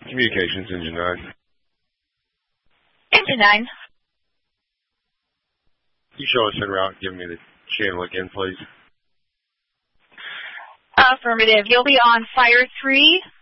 Communications, Engine 9. Engine 9. You show us en route. Give me the channel again, please. Affirmative. You'll be on Fire 3.